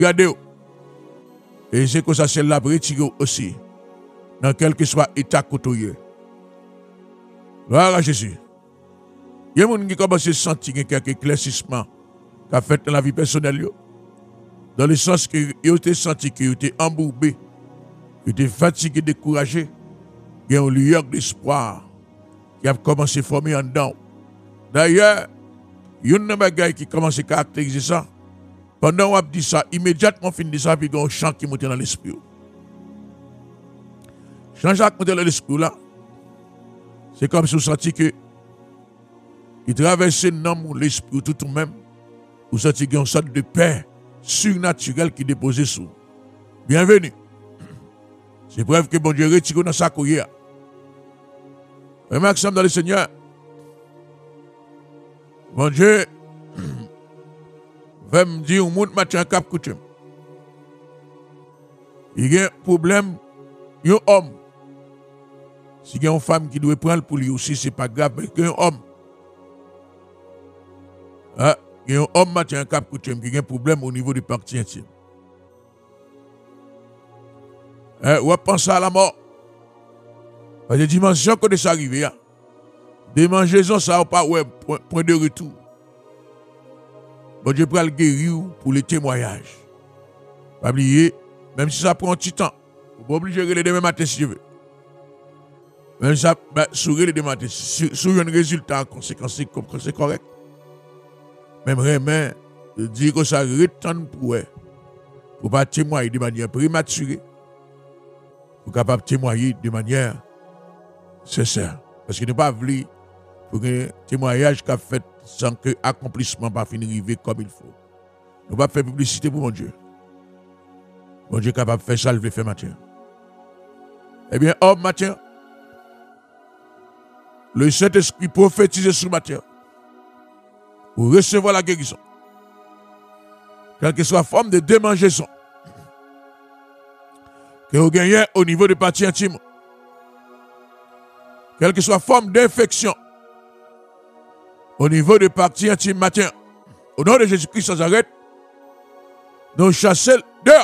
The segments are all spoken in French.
Regardez. Et c'est que ça, c'est là retiré aussi. Dans quel que soit état côtoyé. Gloire à Jésus. Il y a des gens qui commencent à sentir quelques éclaircissements qu'a fait dans la vie personnelle. Dans le sens que ils ont senti qu'ils étaient embourbés, ils étaient fatigués, découragés. Il y a une lueur d'espoir qui a commencé à former en dedans. D'ailleurs, il y a une bagaille qui commence à caractériser ça. Pendant qu'on a dit ça, immédiatement fin de ça, puis il y a un chant qui monte dans l'esprit. Chant qui monte dans l'esprit là, c'est comme si vous sentiez que il traversait dans l'esprit tout même, vous sentiez qu'il y a une sorte de paix surnaturelle qui déposait sous. Bienvenue. C'est preuve que bon Dieu retire dans sa couille. Remarque ça dans le Seigneur. Bon Dieu va me dire au monde matin cap coutume. Il y a un problème, il y a un homme. Si il y a une femme qui doit prendre pour lui aussi, ce n'est pas grave, mais il y a un homme. Ah, il y a un homme matin cap coutume qui a un problème au niveau du parti intime. On va penser à la mort. Parce que dimension que ça arrive, des mangeaisons, ça n'a pas point de retour. Bon Dieu peut le guérir pour les témoignages. Pas oublier, même si ça prend un petit temps, vous pas obligé de le demain matin si je veux. Même si ça, sourire le demain matin, sur un résultat en conséquence, c'est correct. Même vraiment, de dire que ça retombe pour eux, pour pas témoigner de manière prématurée, pour capable témoigner de manière sincère. Parce qu'il n'est pas voulu pour un témoignage qu'a fait sans que l'accomplissement pas finir arriver comme il faut. Nous ne pouvons pas faire publicité pour mon Dieu. Mon Dieu est capable de faire ça, il veut faire matin. Eh bien, homme matin, le Saint-Esprit prophétise sur matin pour recevoir la guérison. Quelle que soit la forme de démangeaison que vous gagnez au niveau des parties intimes, quelle que soit la forme d'infection au niveau des parties intimes matin, au nom de Jésus-Christ sans arrêt, nous chassons dehors.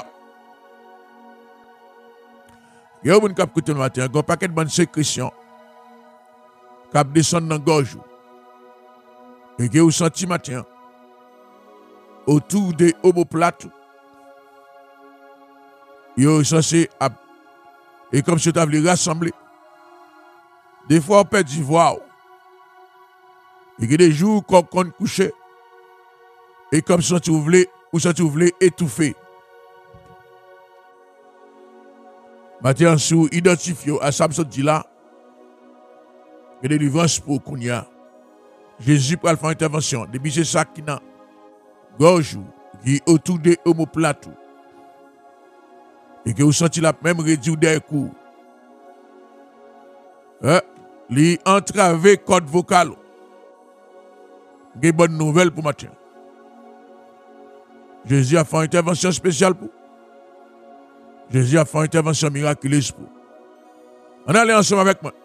Il y a un qui a écouté le matin, il y a un paquet de bonnes sécrétions qui descendent dans la gorge. Et qui est senti matin autour des omoplates. Il est censé, et comme si tu avais rassemblé. Des fois, on peut dire, wow. Il y a des jours qu'on couche, et comme si tu voulais, ou si tu voulais étouffer. Maintenant, si vous identifiez à Samson dit là, il y a des délivrances pour Kounia. Jésus peut faire une intervention. Depuis c'est ça qui n'a gorge, qui est autour des omoplates. Et que vous sentez la même réduit d'un coup. Les entraver code vocal. Des bonnes nouvelles pour matin. Jésus a fait une intervention spéciale pour. Jésus a fait une intervention miraculeuse pour. On allait ensemble avec moi.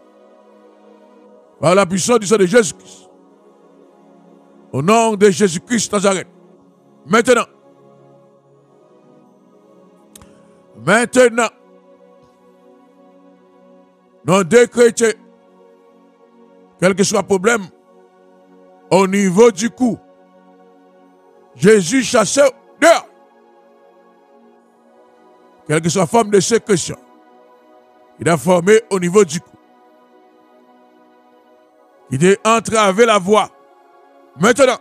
Par la puissance du sang de Jésus-Christ. Au nom de Jésus-Christ Nazareth. Maintenant. Nous décrétons, quel que soit le problème, au niveau du cou, Jésus chasse dehors. Quelle que soit la forme de sécrétion, il a formé au niveau du cou. Il a entravé la voie. Maintenant,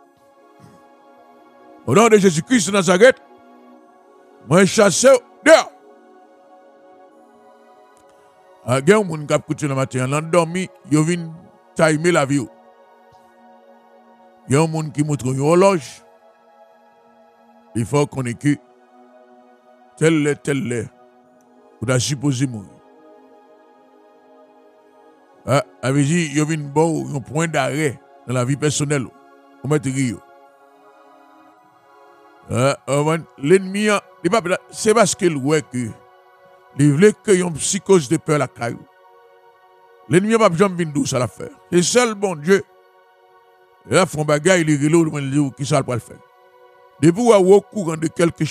au nom de Jésus-Christ de Nazareth, moi chasse dehors. Il y a un monde qui a écouté le matin, il a dormi, il vient timer la vie. Il y a un monde qui montre une horloge. Il faut qu'on ait que tel est, vous avez supposé mourir. Avait dit, il y a un point d'arrêt dans la vie personnelle. On met Rio. L'ennemi, c'est parce qu'il voit que il voulait qu'il y ait une psychose de peur à la caillou. L'ennemi n'a pas jamais venir ça l'affaire. C'est seul bon Dieu. Et là, font bagaille, il est relou, il dit qui ça va le faire. Depuis vous êtes au courant de quelque